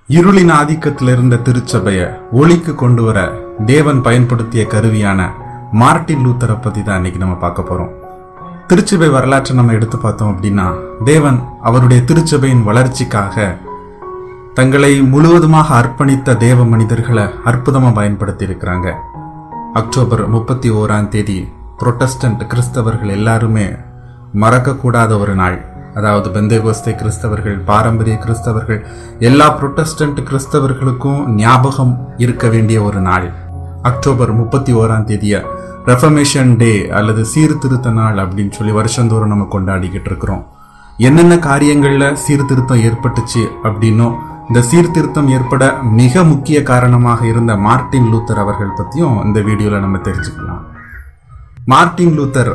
இருளின் ஆதிக்கத்தில் இருந்த திருச்சபைய ஒளிக்கு கொண்டு வர தேவன் பயன்படுத்திய கருவியான மார்ட்டின் லூத்தரை பத்தி தான் இன்னைக்கு நம்ம பார்க்க போறோம். திருச்சபை வரலாற்றை நம்ம எடுத்து பார்த்தோம் அப்படின்னா, தேவன் அவருடைய திருச்சபையின் வளர்ச்சிக்காக தங்களை முழுவதுமாக அர்ப்பணித்த தேவ மனிதர்களை அற்புதமா பயன்படுத்தி இருக்கிறாங்க. அக்டோபர் 31 புரொட்டஸ்டன்ட் கிறிஸ்தவர்கள் எல்லாருமே மறக்கக்கூடாத ஒரு நாள். அதாவது பெந்தேகோஸ்தே கிறிஸ்தவர்கள், பாரம்பரிய கிறிஸ்தவர்கள், எல்லா புரொட்டஸ்டன்ட் கிறிஸ்தவர்களுக்கும் ஞாபகம் இருக்க வேண்டிய ஒரு நாள். அக்டோபர் 31 ரெஃபர்மேஷன் டே அல்லது சீர்திருத்த நாள் அப்படின்னு சொல்லி வருஷந்தோறும் நம்ம கொண்டாடிக்கிட்டு இருக்கிறோம். என்னென்ன காரியங்கள்ல சீர்திருத்தம் ஏற்பட்டுச்சு அப்படின்னும், இந்த சீர்திருத்தம் ஏற்பட மிக முக்கிய காரணமாக இருந்த மார்ட்டின் லூத்தர் அவர்கள் பத்தியும் இந்த வீடியோல நம்ம தெரிஞ்சுக்கலாம். மார்ட்டின் லூத்தர்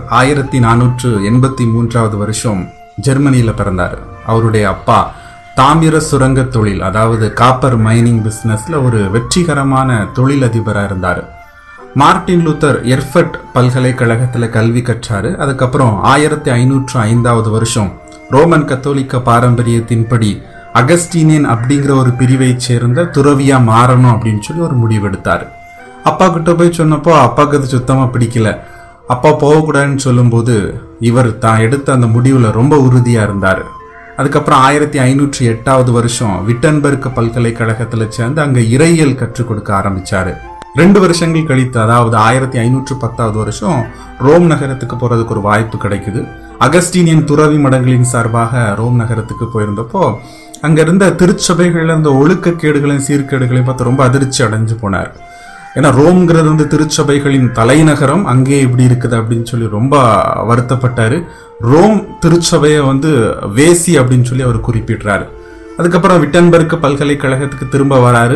1483 வருஷம் ஜெர்மனியில பிறந்தார். அவருடைய அப்பா தாமிர சுரங்க தொழில், அதாவது காப்பர் மைனிங் பிசினஸ்ல ஒரு வெற்றிகரமான தொழிலதிபராக இருந்தார். மார்ட்டின் லூத்தர் எர்ஃபர்ட் பல்கலைக்கழகத்துல கல்வி கற்றாரு. அதுக்கப்புறம் 1505 வருஷம் ரோமன் கத்தோலிக்க பாரம்பரியத்தின்படி அகஸ்டீனியன் அப்படிங்கிற ஒரு பிரிவை சேர்ந்த துறவியா மாறணும் அப்படின்னு சொல்லி ஒரு முடிவெடுத்தாரு. அப்பா கிட்ட போய் சொன்னப்போ அப்பாவுக்கு அது சுத்தமா பிடிக்கல. அப்பா போகக்கூடாதுன்னு சொல்லும்போது இவர் தான் எடுத்த அந்த முடிவுல ரொம்ப உறுதியா இருந்தாரு. அதுக்கப்புறம் 1508 வருஷம் விட்டன்பர்க் பல்கலைக்கழகத்துல சேர்ந்து அங்க இறையியல் கற்றுக் கொடுக்க ஆரம்பிச்சாரு. 2 வருஷங்கள் கழித்து, அதாவது 1510 வருஷம் ரோம் நகரத்துக்கு போறதுக்கு ஒரு வாய்ப்பு கிடைக்குது. அகஸ்டீனியன் துறவி மடங்களின் சார்பாக ரோம் நகரத்துக்கு போயிருந்தப்போ அங்க இருந்த திருச்சபைகள்ல இருந்த ஒழுக்கக்கேடுகளையும் சீர்கேடுகளையும் பார்த்து ரொம்ப அதிர்ச்சி அடைஞ்சு போனார். ஏன்னா ரோம்ங்கிறது திருச்சபைகளின் தலைநகரம், அங்கே இப்படி இருக்குது அப்படின்னு சொல்லி ரொம்ப வருத்தப்பட்டாரு. ரோம் திருச்சபையை வேசி அப்படின்னு சொல்லி அவர் குறிப்பிடுறாரு. அதுக்கப்புறம் விட்டன்பர்க் பல்கலைக்கழகத்துக்கு திரும்ப வராரு.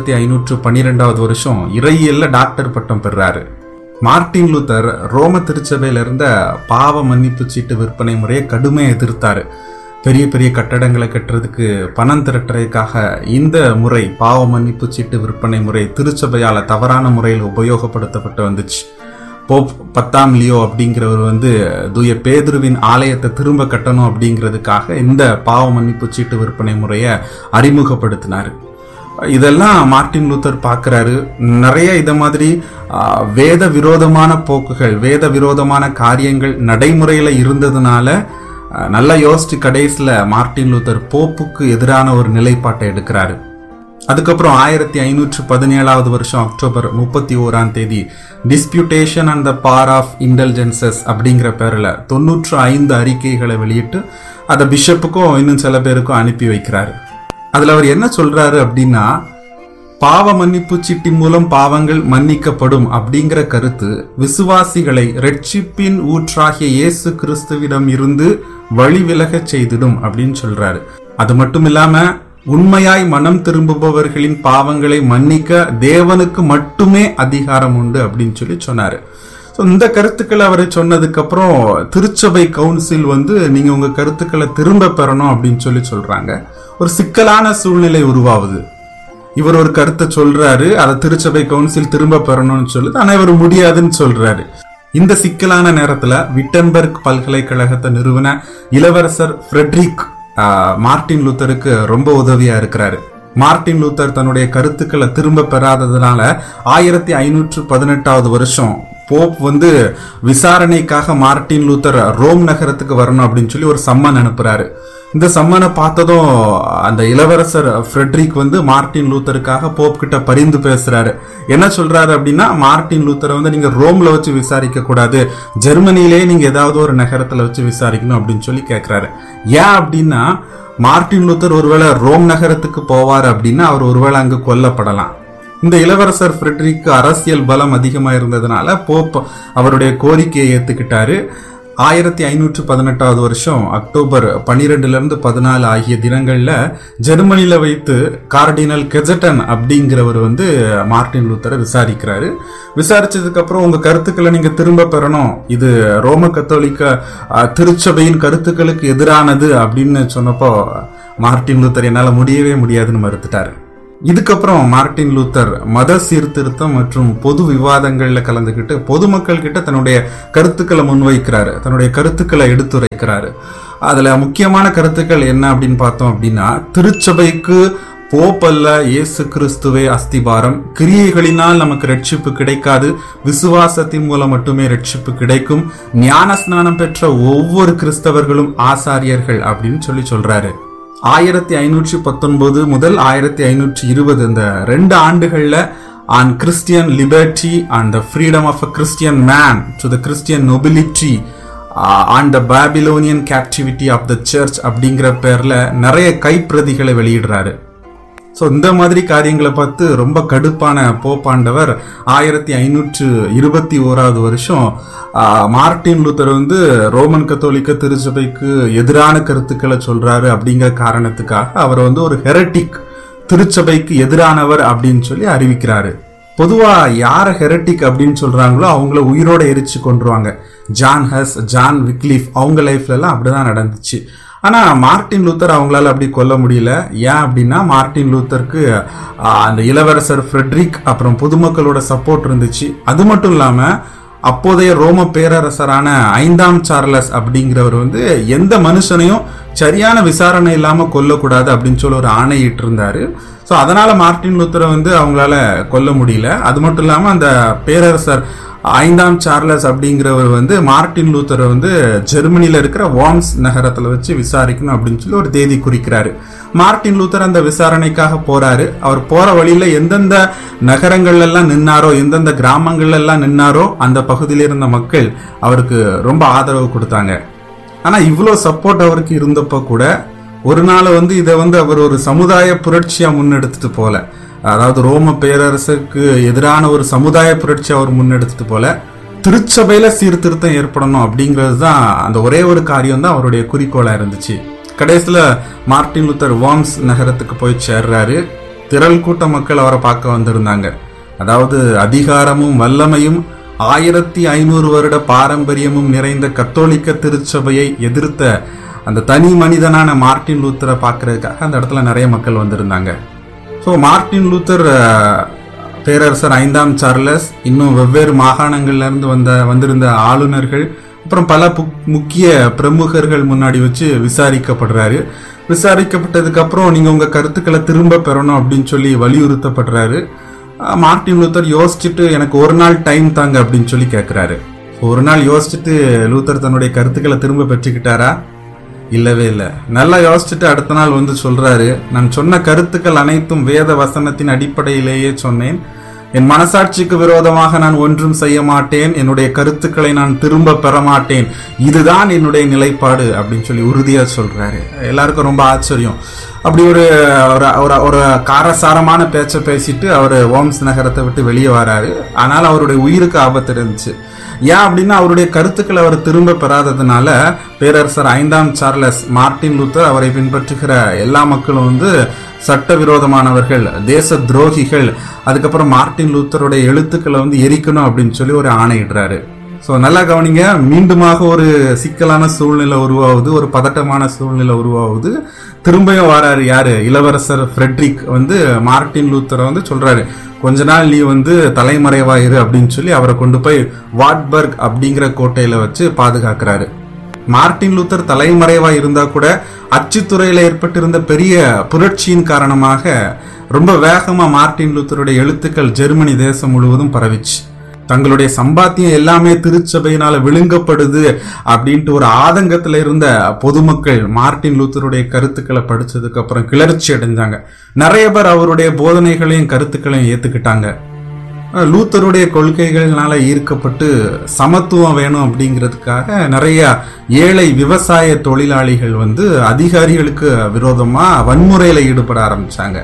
1512 வருஷம் இறையியல்ல டாக்டர் பட்டம் பெறாரு. மார்ட்டின் லூத்தர் ரோம திருச்சபையில இருந்த பாவ மன்னிப்பு சீட்டு விற்பனை முறையை கடுமையை எதிர்த்தாரு. பெரிய பெரிய கட்டடங்களை கட்டுறதுக்கு பணம் திரட்டுறதுக்காக இந்த முறை, பாவ மன்னிப்பு சீட்டு விற்பனை முறை, திருச்சபையால தவறான முறையில் உபயோகப்படுத்தப்பட்டு வந்துச்சு. போப் 10ஆம் லியோ அப்படிங்கிறவர் தூய பேதுருவின் ஆலயத்தை திரும்ப கட்டணும் அப்படிங்கிறதுக்காக இந்த பாவ மன்னிப்பு சீட்டு விற்பனை முறையை அறிமுகப்படுத்தினாரு. இதெல்லாம் மார்ட்டின் லூத்தர் பார்க்கிறாரு. நிறைய இத மாதிரி வேத விரோதமான போக்குகள், வேத விரோதமான காரியங்கள் நடைமுறையில இருந்ததுனால நல்லா யோசிச்சு கடைசியில மார்ட்டின் லூத்தர் போப்புக்கு எதிரான ஒரு நிலைப்பாட்டை எடுக்கிறாரு. அதுக்கப்புறம் 1517 வருஷம் October 31 டிஸ்பியூட்டேஷன் and the power of intelligences அப்படிங்கிற பேர்ல 95 அறிக்கைகளை வெளியிட்டு அதை பிஷப்புக்கும் இன்னும் சில பேருக்கும் அனுப்பி வைக்கிறாரு. அதுல அவர் என்ன சொல்றாரு அப்படின்னா, பாவ மன்னிப்பு சீட்டின் மூலம் பாவங்கள் மன்னிக்கப்படும் அப்படிங்கிற கருத்து விசுவாசிகளை ரட்சிப்பின் ஊற்றாகிய இயேசு கிறிஸ்துவிடம் இருந்து வழி விலகச் செய்திடும் அப்படின்னு சொல்றாரு. அது மட்டும் இல்லாம உண்மையாய் மனம் திரும்புபவர்களின் பாவங்களை மன்னிக்க தேவனுக்கு மட்டுமே அதிகாரம் உண்டு அப்படின்னு சொல்லி சொன்னாரு. இந்த கருத்துக்களை அவரை சொன்னதுக்கு அப்புறம் திருச்சபை கவுன்சில் நீங்க உங்க கருத்துக்களை திரும்ப பெறணும் அப்படின்னு சொல்லி சொல்றாங்க. ஒரு சிக்கலான சூழ்நிலை உருவாகுது. இவர் ஒரு கருத்தை சொல்றாரு, அதை திருச்சபை கவுன்சில் திரும்ப பெறணும்னு சொல்லுது. ஆனா இவர் முடியாதுன்னு சொல்றாரு. இந்த சிக்கலான நேரத்துல விட்டன்பர்க் பல்கலைக்கழகத்தை நிறுவன இளவரசர் ஃப்ரெட்ரிக் மார்ட்டின் லூத்தருக்கு ரொம்ப உதவியா இருக்கிறாரு. மார்ட்டின் லூத்தர் தன்னுடைய கருத்துக்களை திரும்ப பெறாததுனால 1518 வருஷம் போப் விசாரணைக்காக மார்ட்டின் லூத்தர் ரோம் நகரத்துக்கு வரணும் அப்படின்னு சொல்லி ஒரு சம்மன் அனுப்புறாரு. இந்த சம்மனை பார்த்ததும் அந்த இளவரசர் ஃப்ரெட்ரிக் மார்ட்டின் லூத்தருக்காக போப் கிட்ட பரிந்து பேசுறாரு. என்ன சொல்றாரு அப்படின்னா, மார்ட்டின் லூத்தரை நீங்க ரோம்ல வச்சு விசாரிக்க கூடாது, ஜெர்மனியிலே நீங்க ஏதாவது ஒரு நகரத்துல வச்சு விசாரிக்கணும் அப்படின்னு சொல்லி கேட்கிறாரு. ஏன் அப்படின்னா, மார்ட்டின் லூத்தர் ஒருவேளை ரோம் நகரத்துக்கு போவார் அப்படின்னா அவர் ஒருவேளை அங்கு கொல்லப்படலாம். இந்த இளவரசர் ஃப்ரெட்ரிக்கு அரசியல் பலம் அதிகமா இருந்ததுனால போப் அவருடைய கோரிக்கையை ஏத்துக்கிட்டாரு. 1518 வருஷம் அக்டோபர் 12 14 ஆகிய தினங்கள்ல ஜெர்மனியில வைத்து கார்டினல் கெஜட்டன் அப்படிங்கிறவர் மார்ட்டின் லூத்தரை விசாரிக்கிறாரு. விசாரிச்சதுக்கு அப்புறம் உங்க கருத்துக்களை நீங்க திரும்ப பெறணும், இது ரோம கத்தோலிக்க திருச்சபையின் கருத்துக்களுக்கு எதிரானது அப்படின்னு சொன்னப்போ மார்ட்டின் லூத்தர் என்னால முடியவே முடியாதுன்னு மறுத்துட்டாரு. இதுக்கப்புறம் மார்ட்டின் லூத்தர் மத சீர்திருத்தம் மற்றும் பொது விவாதங்கள்ல கலந்துக்கிட்டு பொதுமக்கள் கிட்ட தன்னுடைய கருத்துக்களை முன்வைக்கிறாரு, தன்னுடைய கருத்துக்களை எடுத்துரைக்கிறாரு. அதுல முக்கியமான கருத்துக்கள் என்ன அப்படின்னு பார்த்தோம் அப்படின்னா, திருச்சபைக்கு போப்பல்ல, இயேசு கிறிஸ்துவே அஸ்திபாரம். கிரியைகளினால் நமக்கு ரட்சிப்பு கிடைக்காது, விசுவாசத்தின் மூலம் மட்டுமே ரட்சிப்பு கிடைக்கும். ஞான ஸ்நானம் பெற்ற ஒவ்வொரு கிறிஸ்தவர்களும் ஆசாரியர்கள் அப்படின்னு சொல்றாரு. 1519 முதல் 1520 இந்த 2 ஆண்டுகள்ல on Christian liberty and the freedom of a Christian man to the Christian nobility on the Babylonian captivity of the church அப்படிங்கிற பேர்ல நிறைய கைப்பிரதிகளை வெளியிடுறாரு. ஸோ இந்த மாதிரி காரியங்களை பார்த்து ரொம்ப கடுப்பான போப்பாண்டவர் 1521 வருஷம் மார்ட்டின் லூத்தர் வந்து ரோமன் கத்தோலிக்க திருச்சபைக்கு எதிரான கருத்துக்களை சொல்றாரு அப்படிங்கிற காரணத்துக்காக அவர் வந்து ஒரு ஹெரட்டிக், திருச்சபைக்கு எதிரானவர் அப்படின்னு சொல்லி அறிவிக்கிறாரு. பொதுவா யார ஹெரட்டிக் அப்படின்னு சொல்றாங்களோ அவங்கள உயிரோட எரிச்சு கொண்டுருவாங்க. ஜான் ஹஸ், ஜான் விக்லிஃப் அவங்க லைஃப்ல எல்லாம் அப்படிதான் நடந்துச்சு. ஆனா மார்ட்டின் லூத்தர் அவங்களால அப்படி கொல்ல முடியல. ஏன் அப்படின்னா மார்ட்டின் லூத்தருக்கு அந்த இளவரசர் ஃப்ரெட்ரிக் அப்புறம் பொதுமக்களோட சப்போர்ட் இருந்துச்சு. அது மட்டும் இல்லாம அப்போதைய ரோம பேரரசரான 5ஆம் சார்லஸ் அப்படிங்கிறவர் வந்து எந்த மனுஷனையும் சரியான விசாரணை இல்லாம கொல்லக்கூடாது அப்படின்னு சொல்லி ஒரு ஆணையிட்டு இருந்தாரு. ஸோ அதனால மார்ட்டின் லூத்தரை வந்து அவங்களால கொல்ல முடியல. அது மட்டும் இல்லாம அந்த பேரரசர் 5ஆம் சார்லஸ் அப்படிங்கிறவர் வந்து மார்ட்டின் லூத்தரை வந்து ஜெர்மனியில இருக்கிற வார்ம்ஸ் நகரத்துல வச்சு விசாரிக்கணும் அப்படின்னு சொல்லி ஒரு தேதி குறிக்கிறாரு. மார்ட்டின் லூத்தர் அந்த விசாரணைக்காக போறாரு. அவர் போற வழியில எந்தெந்த நகரங்கள்ல எல்லாம் நின்னாரோ, எந்தெந்த கிராமங்கள்ல எல்லாம் நின்னாரோ அந்த பகுதியில இருந்த மக்கள் அவருக்கு ரொம்ப ஆதரவு கொடுத்தாங்க. ஆனா இவ்வளவு சப்போர்ட் அவருக்கு இருந்தப்ப கூட ஒரு நாள் வந்து இதை வந்து அவர் ஒரு சமுதாய புரட்சியா முன்னெடுத்துட்டு போல, அதாவது ரோம பேரரசுக்கு எதிரான ஒரு சமுதாய புரட்சி அவர் முன்னெடுத்துட்டு போல, திருச்சபையில சீர்திருத்தம் ஏற்படணும் அப்படிங்கிறது தான் அந்த ஒரே ஒரு காரியம் தான் அவருடைய குறிக்கோளா இருந்துச்சு. கடைசியில மார்ட்டின் லூத்தர் வார்ம்ஸ் நகரத்துக்கு போய் சேர்றாரு. திரள் கூட்ட மக்கள் அவரை பார்க்க வந்திருந்தாங்க. அதாவது அதிகாரமும் வல்லமையும் 1500 வருட பாரம்பரியமும் நிறைந்த கத்தோலிக்க திருச்சபையை எதிர்த்த அந்த தனி மனிதனான மார்ட்டின் லூத்தரை பார்க்கறதுக்காக அந்த இடத்துல நிறைய மக்கள் வந்திருந்தாங்க. ஸோ மார்ட்டின் லூத்தர் பேரரசர் 5ஆம் சார்லஸ், இன்னும் வெவ்வேறு மாகாணங்கள்ல இருந்து வந்திருந்த ஆளுநர்கள், அப்புறம் பல முக்கிய பிரமுகர்கள் முன்னாடி வச்சு விசாரிக்கப்படுறாரு. விசாரிக்கப்பட்டதுக்கு அப்புறம் நீங்க உங்க கருத்துக்களை திரும்ப பெறணும் அப்படின்னு சொல்லி வலியுறுத்தப்படுறாரு. மார்ட்டின் லூத்தர் யோசிச்சுட்டு எனக்கு ஒரு நாள் டைம் தாங்க அப்படின்னு சொல்லி கேட்கிறாரு. ஒரு நாள் யோசிச்சுட்டு லூத்தர் தன்னுடைய கருத்துக்களை திரும்ப பெற்றுக்கிட்டாரா? இல்லவே இல்லை. நல்லா யோசிச்சுட்டு அடுத்த நாள் வந்து சொல்றாரு, நான் சொன்ன கருத்துக்கள் அனைத்தும் வேத வசனத்தின் அடிப்படையிலேயே சொன்னேன். என் மனசாட்சிக்கு விரோதமாக நான் ஒன்றும் செய்ய மாட்டேன். என்னுடைய கருத்துக்களை நான் திரும்ப பெற மாட்டேன். இதுதான் என்னுடைய நிலைப்பாடு அப்படின்னு சொல்லி உறுதியா சொல்றாரு. எல்லாருக்கும் ரொம்ப ஆச்சரியம். அப்படி ஒரு காரசாரமான பேச்சை பேசிட்டு அவர் வார்ம்ஸ் நகரத்தை விட்டு வெளியே வராரு. ஆனால் அவருடைய உயிருக்கு ஆபத்து இருந்துச்சு. ஏன் அப்படின்னா அவருடைய கருத்துக்களை அவர் திரும்ப பெறாததுனால பேரரசர் 5ஆம் சார்லஸ், மார்ட்டின் லூத்தர், அவரை பின்பற்றுகிற எல்லா மக்களும் வந்து சட்டவிரோதமானவர்கள், தேச துரோகிகள், அதுக்கப்புறம் மார்ட்டின் லூத்தருடைய எழுத்துக்களை வந்து எரிக்கணும் அப்படின்னு சொல்லி ஒரு ஆணையிடுறாரு. ஸோ நல்லா கவனிங்க, மீண்டுமாக ஒரு சிக்கலான சூழ்நிலை உருவாகுது, ஒரு பதட்டமான சூழ்நிலை உருவாகுது. திரும்பியும் வராரு யாரு? இளவரசர் ஃப்ரெட்ரிக் வந்து மார்ட்டின் லூத்தரை வந்து சொல்றாரு, கொஞ்ச நாள் நீ வந்து தலைமறைவாயிரு அப்படின்னு சொல்லி அவரை கொண்டு போய் வாட்பர்க் அப்படிங்கிற கோட்டையில வச்சு பாதுகாக்கிறாரு. மார்ட்டின் லூத்தர் தலைமறைவா இருந்தா கூட அச்சுத்துறையில ஏற்பட்டிருந்த பெரிய புரட்சியின் காரணமாக ரொம்ப வேகமா மார்ட்டின் லூத்தருடைய எழுத்துக்கள் ஜெர்மனி தேசம் முழுவதும் பரவிச்சு. தங்களுடைய சம்பாத்தியம் எல்லாமே திருச்சபையினால விழுங்கப்படுது அப்படின்ட்டு ஒரு ஆதங்கத்துல இருந்த பொதுமக்கள் மார்ட்டின் லூத்தருடைய கருத்துக்களை படிச்சதுக்கு அப்புறம் கிளர்ச்சி அடைஞ்சாங்க. நிறைய பேர் அவருடைய போதனைகளையும் கருத்துக்களையும் ஏத்துக்கிட்டாங்க. லூத்தருடைய கொள்கைகள்னால ஈர்க்கப்பட்டு சமத்துவம் வேணும் அப்படிங்கிறதுக்காக நிறைய ஏழை விவசாய தொழிலாளிகள் வந்து அதிகாரிகளுக்கு விரோதமா வன்முறையில ஈடுபட ஆரம்பிச்சாங்க.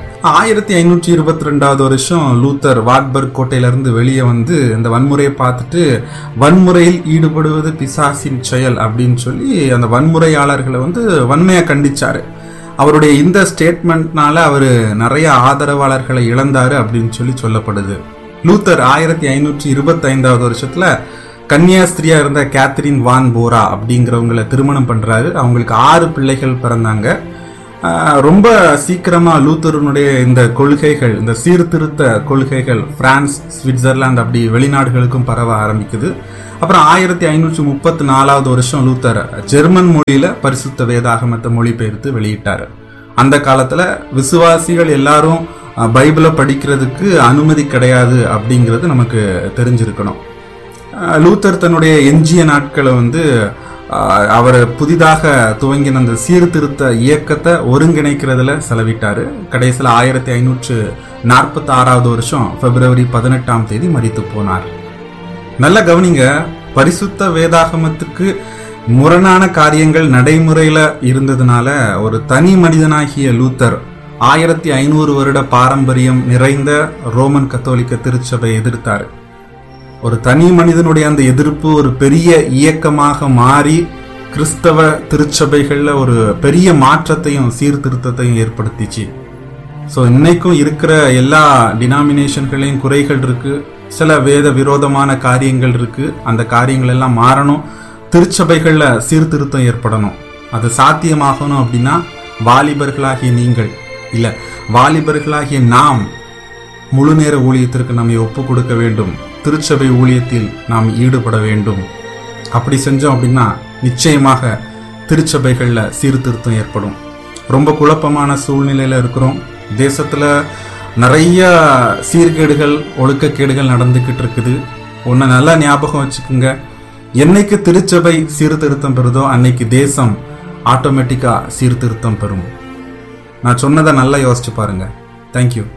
1522 வருஷம் லூத்தர் வாட்பர்க் கோட்டையில இருந்து வெளியே வந்து இந்த வன்முறையை பார்த்துட்டு வன்முறையில் ஈடுபடுவது பிசாசின் செயல் அப்படின்னு சொல்லி அந்த வன்முறையாளர்களை வந்து வன்மையா கண்டிச்சாரு. அவருடைய இந்த ஸ்டேட்மெண்ட்னால அவரு நிறைய ஆதரவாளர்களை இழந்தாரு அப்படின்னு சொல்லி சொல்லப்படுது. லூத்தர் 1525 வருஷத்துல கன்னியாஸ்திரியா இருந்த கேத்ரின் வான் போரா அப்படிங்கிறவங்களை திருமணம் பண்றாரு. அவங்களுக்கு 6 பிள்ளைகள் பிறந்தாங்க. ரொம்ப சீக்கிரமா லூத்தருனுடைய இந்த கொள்கைகள், இந்த சீர்திருத்த கொள்கைகள் பிரான்ஸ், சுவிட்சர்லாந்து அப்படி வெளிநாடுகளுக்கும் பரவ ஆரம்பிக்குது. அப்புறம் 1534 வருஷம் லூத்தர் ஜெர்மன் மொழியில பரிசுத்த வேதாகமத்தை மொழிபெயர்த்து வெளியிட்டாரு. அந்த காலத்துல விசுவாசிகள் எல்லாரும் பைபிளை படிக்கிறதுக்கு அனுமதி கிடையாது அப்படிங்கிறது நமக்கு தெரிஞ்சிருக்கணும். லூத்தர் தன்னுடைய எஞ்சிய நாட்களை அவர் புதிதாக துவங்கின அந்த சீர்திருத்த இயக்கத்தை ஒருங்கிணைக்கிறதுல செலவிட்டாரு. கடைசியில் 1546 வருஷம் பிப்ரவரி 18 மரித்து போனார். நல்ல கவனிங்க, பரிசுத்த வேதாகமத்துக்கு முரணான காரியங்கள் நடைமுறையில இருந்ததுனால ஒரு தனி மனிதனாகிய லூத்தர் 1500 வருட பாரம்பரியம் நிறைந்த ரோமன் கத்தோலிக்க திருச்சபை எதிர்த்தாரு. ஒரு தனி மனிதனுடைய அந்த எதிர்ப்பு ஒரு பெரிய இயக்கமாக மாறி கிறிஸ்தவ திருச்சபைகள்ல ஒரு பெரிய மாற்றத்தையும் சீர்திருத்தத்தையும் ஏற்படுத்திச்சு. ஸோ இன்னைக்கும் இருக்கிற எல்லா டினாமினேஷன்களையும் குறைகள் இருக்கு, சில வேத விரோதமான காரியங்கள் இருக்கு. அந்த காரியங்கள் எல்லாம் மாறணும், திருச்சபைகள்ல சீர்திருத்தம் ஏற்படணும். அது சாத்தியமாகணும் அப்படின்னா வாலிபர்களாகிய நீங்கள் இல்ல, வாலிபர்களாகிய நாம் முழு நேர ஊழியத்திற்கு நம்மை ஒப்பு கொடுக்க வேண்டும். திருச்சபை ஊழியத்தில் நாம் ஈடுபட வேண்டும். அப்படி செஞ்சோம் அப்படின்னா நிச்சயமாக திருச்சபைகள்ல சீர்திருத்தம் ஏற்படும். ரொம்ப குழப்பமான சூழ்நிலையில இருக்கிறோம். தேசத்துல நிறைய சீர்கேடுகள், ஒழுக்கக்கேடுகள் நடந்துகிட்டு இருக்குது. ஒன்னு நல்லா ஞாபகம் வச்சுக்கோங்க, என்னைக்கு திருச்சபை சீர்திருத்தம் பெறுதோ அன்னைக்கு தேசம் ஆட்டோமேட்டிக்கா சீர்திருத்தம் பெறும். நான் சொன்னதை நல்லா யோசிச்சு பாருங்க. தேங்க்யூ.